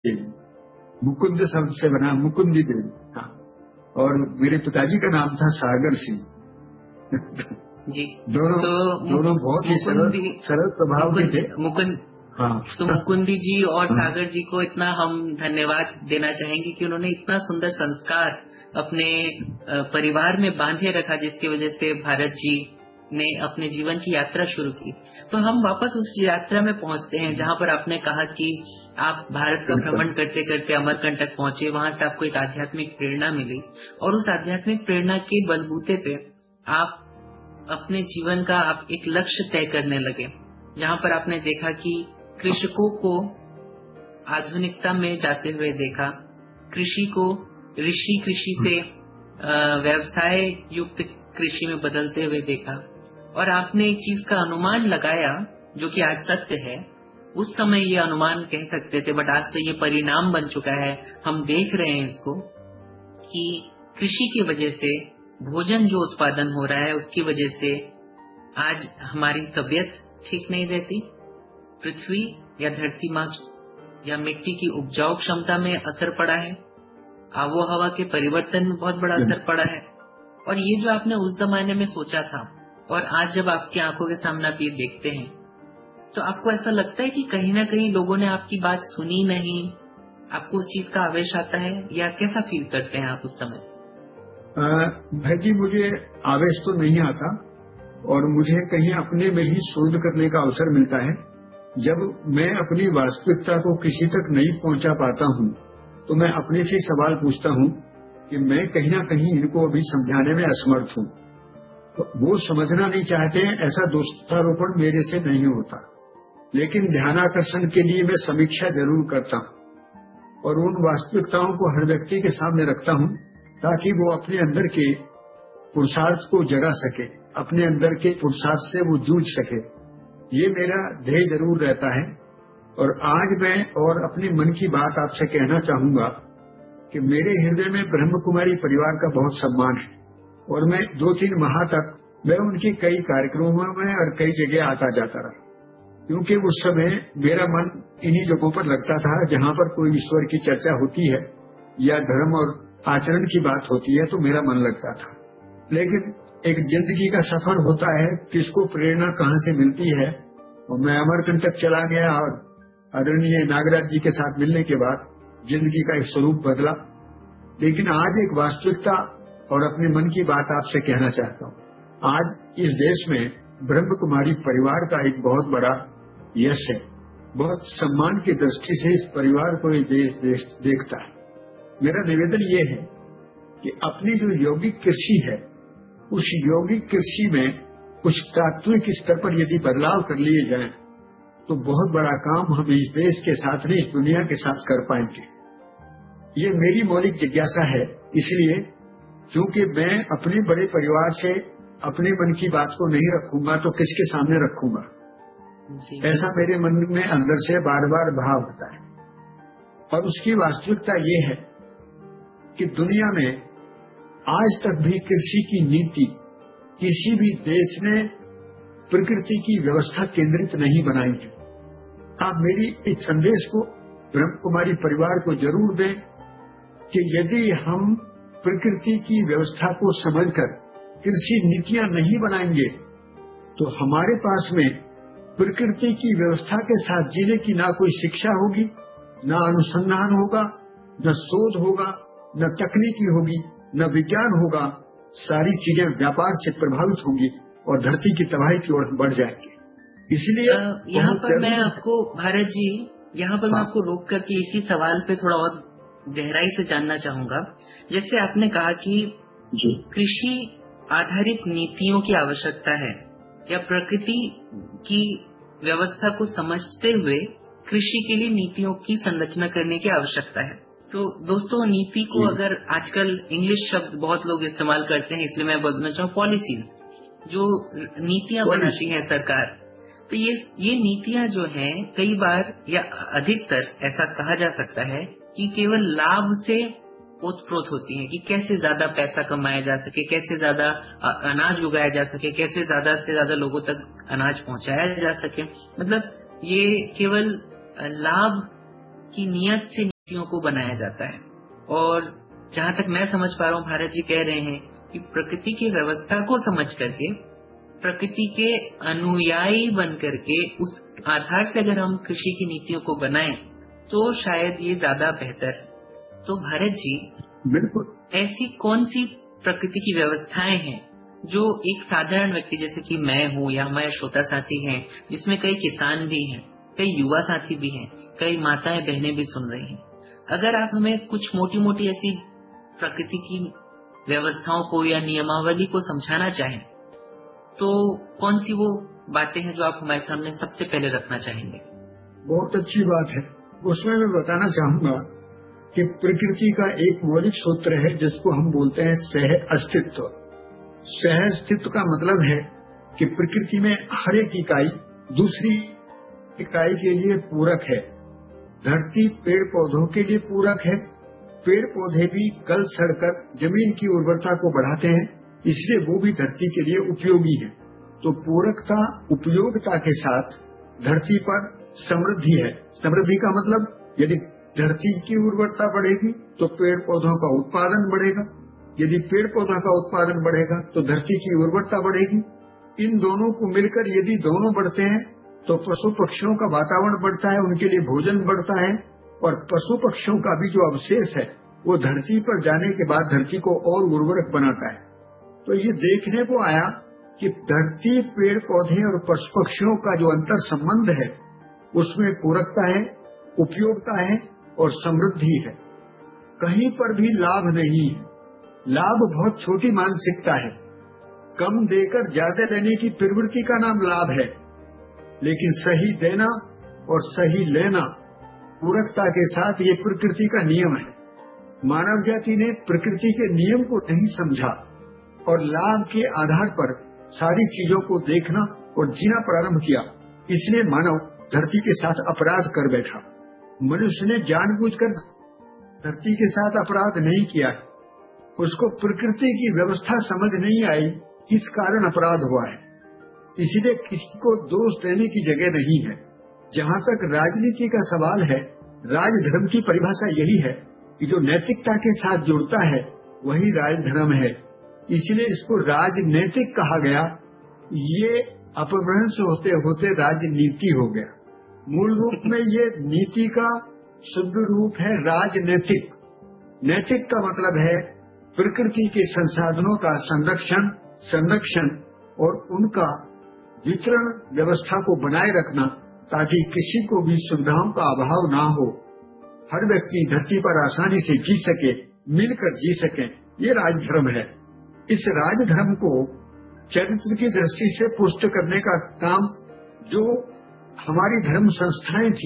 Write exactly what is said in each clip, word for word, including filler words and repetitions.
देवी, मुकुंद शब्द से बना मुकुंदी देवी। हाँ, और मेरे पिताजी का नाम था सागर सिंह। जी। दोनों तो दोनों बहुत ही सरल सरल स्वभाव के थे। मुकुंद हाँ, तो मुकुंदी जी और हाँ, सागर जी को इतना हम धन्यवाद देना चाहेंगे कि उन्होंने इतना सुंदर संस्कार अपने परिवार में बांधे रखा, जिसकी वजह से भारत जी ने अपने जीवन की यात्रा शुरू की। तो हम वापस उस यात्रा में पहुंचते हैं जहां पर आपने कहा कि आप भारत का भ्रमण करते करते अमरकंटक पहुंचे, वहां से आपको एक आध्यात्मिक प्रेरणा मिली और उस आध्यात्मिक प्रेरणा के बलबूते पे आप अपने जीवन का आप एक लक्ष्य तय करने लगे, जहां पर आपने देखा कि कृषकों को आधुनिकता में जाते हुए देखा, कृषि को ऋषि कृषि से व्यवसाय युक्त कृषि में बदलते हुए देखा, और आपने एक चीज का अनुमान लगाया जो कि आज सत्य है। उस समय ये अनुमान कह सकते थे, बट आज तो ये परिणाम बन चुका है। हम देख रहे हैं इसको कि कृषि की वजह से भोजन जो उत्पादन हो रहा है, उसकी वजह से आज हमारी तबीयत ठीक नहीं रहती, पृथ्वी या धरती माँ या मिट्टी की उपजाऊ क्षमता में असर पड़ा है, आबो हवा के परिवर्तन में बहुत बड़ा असर पड़ा है। और ये जो आपने उस जमाने में सोचा था और आज जब आपकी आंखों के सामने आप ये देखते हैं, तो आपको ऐसा लगता है कि कहीं ना कहीं लोगों ने आपकी बात सुनी नहीं, आपको उस चीज का आवेश आता है, या कैसा फील करते हैं आप उस समय? भाई जी, मुझे आवेश तो नहीं आता, और मुझे कहीं अपने में ही शोध करने का अवसर मिलता है। जब मैं अपनी वास्तविकता को किसी तक नहीं पहुंचा पाता हूं, तो मैं अपने से सवाल पूछता हूं कि मैं कहीं ना कहीं इनको अभी समझाने में असमर्थ हूं। तो वो समझना नहीं चाहते हैं, ऐसा दोषारोपण मेरे से नहीं होता, लेकिन ध्यानाकर्षण के लिए मैं समीक्षा जरूर करता हूं और उन वास्तविकताओं को हर व्यक्ति के सामने रखता हूं, ताकि वो अपने अंदर के पुरुषार्थ को जगा सके, अपने अंदर के पुरुषार्थ से वो जूझ सके। ये मेरा ध्येय जरूर रहता है। और आज मैं और अपने मन की बात आपसे कहना चाहूंगा कि मेरे हृदय में ब्रह्म कुमारी परिवार का बहुत सम्मान है, और मैं दो तीन माह तक मैं उनके कई कार्यक्रमों में और कई जगह आता जाता रहा, क्योंकि उस समय मेरा मन इन्हीं जगहों पर लगता था जहां पर कोई ईश्वर की चर्चा होती है या धर्म और आचरण की बात होती है, तो मेरा मन लगता था। लेकिन एक जिंदगी का सफर होता है, किसको प्रेरणा कहां से मिलती है, और मैं अमरकंटक चला गया और आदरणीय नागराज जी के साथ मिलने के बाद जिंदगी का एक स्वरूप बदला। लेकिन आज एक वास्तविकता और अपने मन की बात आपसे कहना चाहता हूँ। आज इस देश में ब्रह्म कुमारी परिवार का एक बहुत बड़ा यश है। बहुत सम्मान की दृष्टि से इस परिवार को ये देश, देश देखता है। मेरा निवेदन ये है कि अपनी जो यौगिक कृषि है, उस यौगिक कृषि में कुछ तात्विक स्तर पर यदि बदलाव कर लिए जाएं, तो बहुत बड़ा काम हम इस देश के साथ नहीं, इस दुनिया के साथ कर पाएंगे। ये मेरी मौलिक जिज्ञासा है। इसलिए क्योंकि मैं अपने बड़े परिवार से अपने मन की बात को नहीं रखूंगा, तो किसके सामने रखूंगा? ऐसा मेरे मन में अंदर से बार बार भाव होता है। और उसकी वास्तविकता ये है कि दुनिया में आज तक भी कृषि की नीति किसी भी देश ने प्रकृति की व्यवस्था केंद्रित नहीं बनाई है। आप मेरी इस संदेश को ब्रह्म कुमारी परिवार को जरूर दें कि यदि हम प्रकृति की व्यवस्था को समझकर कृषि नीतियां नहीं बनाएंगे, तो हमारे पास में प्रकृति की व्यवस्था के साथ जीने की ना कोई शिक्षा होगी, ना अनुसंधान होगा, न शोध होगा, न तकनीकी होगी, न विज्ञान होगा। सारी चीजें व्यापार से प्रभावित होंगी और धरती की तबाही की ओर बढ़ जाएंगे। इसलिए यहाँ पर मैं आपको भारत जी यहाँ पर हाँ। मैं आपको रोक करके इसी सवाल पे थोड़ा और गहराई से जानना चाहूंगा। जैसे आपने कहा कि कृषि आधारित नीतियों की आवश्यकता है, या प्रकृति की व्यवस्था को समझते हुए कृषि के लिए नीतियों की संरचना करने की आवश्यकता है। तो दोस्तों, नीति को अगर आजकल इंग्लिश शब्द बहुत लोग इस्तेमाल करते हैं, इसलिए मैं बोलना चाहूँ पॉलिसीज, जो नीतियां बनाती है सरकार। तो ये ये नीतियां जो हैं, कई बार या अधिकतर ऐसा कहा जा सकता है कि केवल लाभ से ओतप्रोत होती हैं, कि कैसे ज्यादा पैसा कमाया जा सके, कैसे ज्यादा अनाज उगाया जा सके, कैसे ज्यादा से ज्यादा लोगों तक अनाज पहुंचाया जा सके। मतलब ये केवल लाभ की नियत से नीतियों को बनाया जाता है। और जहां तक मैं समझ पा रहा हूँ, भारत जी कह रहे हैं कि प्रकृति की व्यवस्था को समझ करके, प्रकृति के अनुयायी बन करके, उस आधार से अगर हम कृषि की नीतियों को बनाएं तो शायद ये ज्यादा बेहतर है। तो भारत जी, बिल्कुल, ऐसी कौन सी प्रकृति की व्यवस्थाएं हैं जो एक साधारण व्यक्ति जैसे कि मैं हूँ या हमारे श्रोता साथी हैं, जिसमें कई किसान भी हैं, कई युवा साथी भी हैं, कई माताएं बहनें भी सुन रही हैं, अगर आप हमें कुछ मोटी मोटी ऐसी प्रकृति की व्यवस्थाओं को या नियमावली को समझाना चाहें तो कौन सी वो बातें हैं जो आप हमारे सामने सबसे पहले रखना चाहेंगे? बहुत अच्छी बात है। उसमें मैं बताना चाहूंगा कि प्रकृति का एक मौलिक सूत्र है जिसको हम बोलते हैं सह अस्तित्व। सह अस्तित्व का मतलब है कि प्रकृति में हर एक इकाई दूसरी इकाई के लिए पूरक है। धरती पेड़ पौधों के लिए पूरक है। पेड़ पौधे भी गल सड़कर जमीन की उर्वरता को बढ़ाते हैं, इसलिए वो भी धरती के लिए उपयोगी है। तो पूरकता उपयोगिता के साथ धरती पर समृद्धि है। समृद्धि का मतलब यदि धरती की उर्वरता बढ़ेगी तो पेड़ पौधों का उत्पादन बढ़ेगा, यदि पेड़ पौधा का उत्पादन बढ़ेगा तो धरती की उर्वरता बढ़ेगी। इन दोनों को मिलकर यदि दोनों बढ़ते हैं तो पशु पक्षियों का वातावरण बढ़ता है, उनके लिए भोजन बढ़ता है, और पशु पक्षियों का भी जो अवशेष है वो धरती पर जाने के बाद धरती को और उर्वरक बनाता है। तो ये देखने को आया कि धरती, पेड़ पौधे और पशु पक्षियों का जो अंतर संबंध है उसमें पूरकता है, उपयोगिता है और समृद्धि है। कहीं पर भी लाभ नहीं है। लाभ बहुत छोटी मानसिकता है। कम देकर ज्यादा लेने की प्रवृत्ति का नाम लाभ है, लेकिन सही देना और सही लेना पूरकता के साथ ये प्रकृति का नियम है। मानव जाति ने प्रकृति के नियम को नहीं समझा और लाभ के आधार पर सारी चीजों को देखना और जीना प्रारंभ किया। इसलिए मानव धरती के साथ अपराध कर बैठा। मनुष्य ने जानबूझकर धरती के साथ अपराध नहीं किया, उसको प्रकृति की व्यवस्था समझ नहीं आई, इस कारण अपराध हुआ है। इसलिए किसी को दोष देने की जगह नहीं है। जहाँ तक राजनीति का सवाल है, राजधर्म की परिभाषा यही है कि जो नैतिकता के साथ जुड़ता है वही राजधर्म है। इसलिए इसको राजनैतिक कहा गया। ये अपभ्रंश होते होते राजनीति हो गया। मूल रूप में ये नीति का शुद्ध रूप है राजनैतिक। नैतिक का मतलब है प्रकृति के संसाधनों का संरक्षण संरक्षण और उनका वितरण व्यवस्था को बनाए रखना, ताकि किसी को भी सुविधाओं का अभाव ना हो, हर व्यक्ति धरती पर आसानी से जी सके, मिलकर जी सके। ये राजधर्म है। इस राजधर्म को चरित्र की दृष्टि से पुष्ट करने का काम जो हमारी धर्म संस्थाएं थी,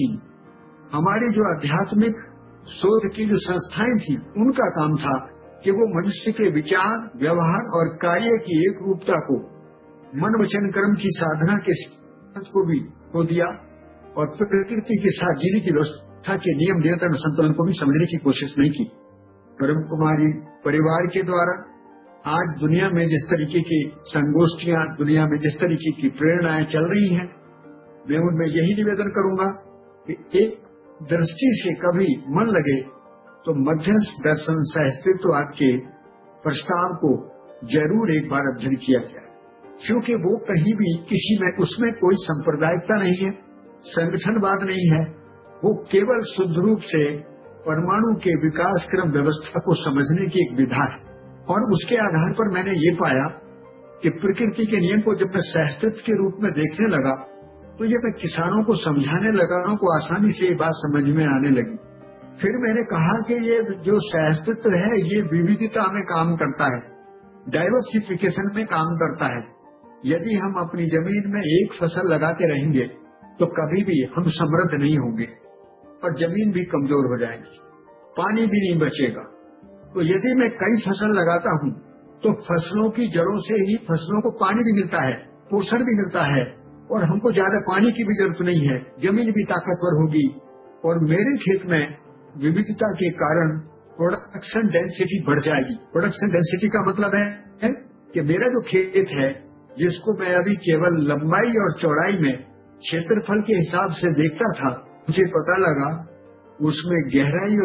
हमारी जो आध्यात्मिक शोध की जो संस्थाएं थी, उनका काम था कि वो मनुष्य के विचार, व्यवहार और कार्य की एक रूपता को, मन वचन कर्म की साधना के साथ को भी खो दिया और प्रकृति के साथ जीने की व्यवस्था के नियम नियंत्रण संतुलन को भी समझने की कोशिश नहीं की। ब्रह्म कुमारी परिवार के द्वारा आज दुनिया में जिस तरीके की संगोष्ठियां, दुनिया में जिस तरीके की प्रेरणाएं चल रही हैं, मैं उनमें यही निवेदन करूंगा कि एक दृष्टि से कभी मन लगे तो मध्यस्थ दर्शन सहस्तित्ववाद के प्रस्ताव को जरूर एक बार अध्ययन किया जाए, क्योंकि वो कहीं भी किसी में उसमें कोई सांप्रदायिकता नहीं है, संगठनवाद नहीं है। वो केवल शुद्ध रूप से परमाणु के विकास क्रम व्यवस्था को समझने की एक विधा है। और उसके आधार पर मैंने ये पाया कि प्रकृति के नियम को जब मैं सहस्तित्व के रूप में देखने लगा तो ये मैं किसानों को समझाने लगा, को आसानी से ये बात समझ में आने लगी। फिर मैंने कहा कि ये जो सहस्तित्व है ये विविधता में काम करता है, डाइवर्सिफिकेशन में काम करता है। यदि हम अपनी जमीन में एक फसल लगाते रहेंगे तो कभी भी हम समृद्ध नहीं होंगे और जमीन भी कमजोर हो जाएगी, पानी भी नहीं बचेगा। तो यदि मैं कई फसल लगाता हूँ तो फसलों की जड़ों से ही फसलों को पानी भी मिलता है, पोषण भी मिलता है, और हमको ज्यादा पानी की भी जरूरत नहीं है, जमीन भी ताकतवर होगी। और मेरे खेत में विविधता के कारण प्रोडक्शन डेंसिटी बढ़ जाएगी। प्रोडक्शन डेंसिटी का मतलब है, है कि मेरा जो खेत है जिसको मैं अभी केवल लंबाई और चौड़ाई में क्षेत्रफल के हिसाब से देखता था, मुझे पता लगा उसमें गहराई